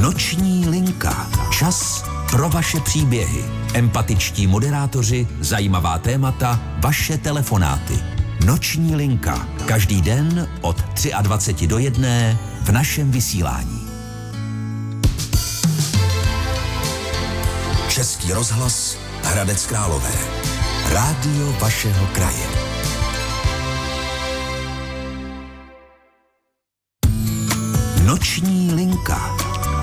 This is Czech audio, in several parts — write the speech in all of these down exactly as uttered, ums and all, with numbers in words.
Noční linka. Čas pro vaše příběhy. Empatičtí moderátoři, zajímavá témata, vaše telefonáty. Noční linka. Každý den od dvacet tři do jedné v našem vysílání. Český rozhlas Hradec Králové. Rádio vašeho kraje. Noční linka.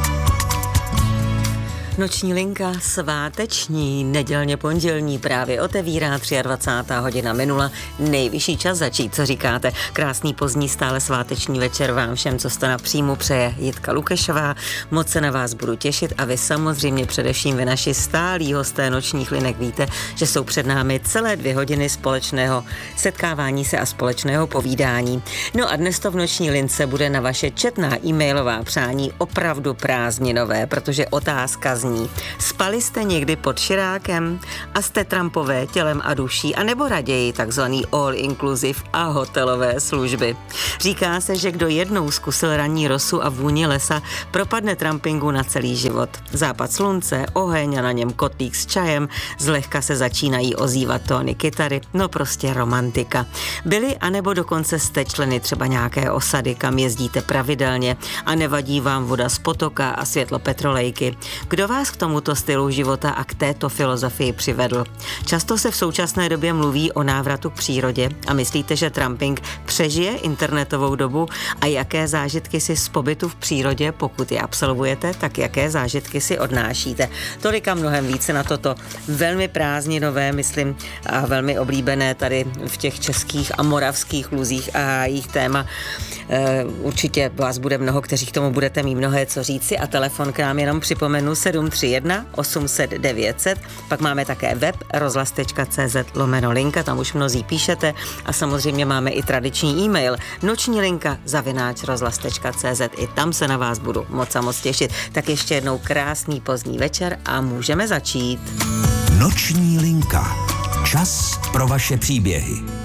Noční linka sváteční, nedělně pondělní právě otevírá dvacátá třetí hodina minula, nejvyšší čas začít, co říkáte. Krásný pozdní stále sváteční večer vám všem, co jste na příjmu, přeje Jitka Lukešová. Moc se na vás budu těšit a vy samozřejmě především vy naši stálí hosté nočních linek víte, že jsou před námi celé dvě hodiny společného setkávání se a společného povídání. No a dnes to v noční lince bude na vaše četná e-mailová přání opravdu prázdninové, protože otázka zní: spali jste někdy pod širákem a jste Trumpové tělem a duší, anebo raději takzvaný all inclusive a hotelové služby? Říká se, že kdo jednou zkusil ranní rosu a vůni lesa, propadne trampingu na celý život. Západ slunce, oheň a na něm kotlík s čajem, zlehka se začínají ozývat tóny kytary, no prostě romantika. Byli anebo dokonce jste členy třeba nějaké osady, kam jezdíte pravidelně a nevadí vám voda z potoka a světlo petrolejky. Kdo vás k tomuto stylu života a k této filozofii přivedl? Často se v současné době mluví o návratu k přírodě a myslíte, že tramping přežije internetovou dobu a jaké zážitky si z pobytu v přírodě, pokud je absolvujete, tak jaké zážitky si odnášíte? Tolik a mnohem více na toto velmi prázdninové, myslím, a velmi oblíbené tady v těch českých a moravských luzích a jejich téma. E, určitě vás bude mnoho, kteří k tomu budete mít mnohé co říci a telefon k nám jenom připomenu sedm tři jedna osm set devět set, pak máme také web rozhlas tečka cé zet lomeno linka, tam už mnozí píšete a samozřejmě máme i tradiční e-mail noční linka zavináč rozhlas tečka cé zet, i tam se na vás budu moc a moc těšit. Tak ještě jednou krásný pozdní večer a můžeme začít. Noční linka. Čas pro vaše příběhy.